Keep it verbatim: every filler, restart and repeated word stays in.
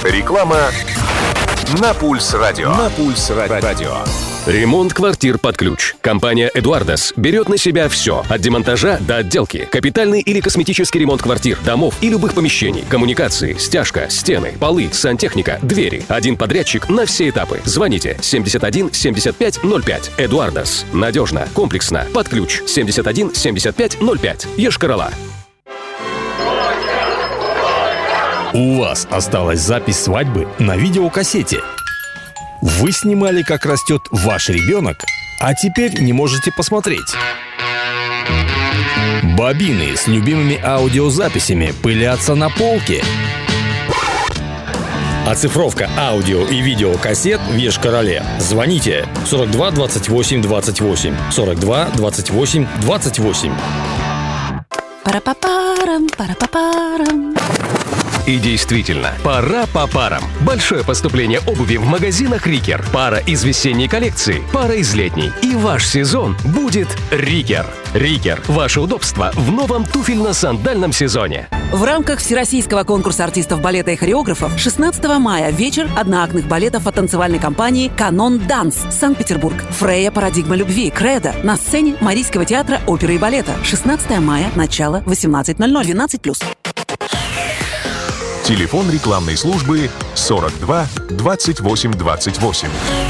Реклама на Пульс Радио. На Пульс Радио. Ремонт квартир под ключ. Компания «Эдуардос» берет на себя все. От демонтажа до отделки. Капитальный или косметический ремонт квартир, домов и любых помещений. Коммуникации, стяжка, стены, полы, сантехника, двери. Один подрядчик на все этапы. Звоните семьдесят один семьдесят пять ноль пять. «Эдуардос». Надежно, комплексно, под ключ. семьдесят один семьдесят пять ноль пять. Йошкар-Ола. У вас осталась запись свадьбы на видеокассете. Вы снимали, как растет ваш ребенок, а теперь не можете посмотреть. Бобины с любимыми аудиозаписями пылятся на полке. Оцифровка аудио и видеокассет в Йошкар-Оле. Звоните сорок два двадцать восемь двадцать восемь. сорок два двадцать восемь двадцать восемь. Пара-па-парам, пара-па-парам. И действительно, пора по парам. Большое поступление обуви в магазинах «Рикер». Пара из весенней коллекции, пара из летней. И ваш сезон будет «Рикер». «Рикер» – ваше удобство в новом туфельно-сандальном сезоне. В рамках Всероссийского конкурса артистов балета и хореографов шестнадцатого мая вечер одноактных балетов от танцевальной компании «Канон Данс», Санкт-Петербург. Фрея «Парадигма любви», «Кредо» на сцене Марийского театра оперы и балета. шестнадцатого мая, начало восемнадцать ноль ноль, двенадцать плюс. Телефон рекламной службы сорок два двадцать восемь двадцать восемь.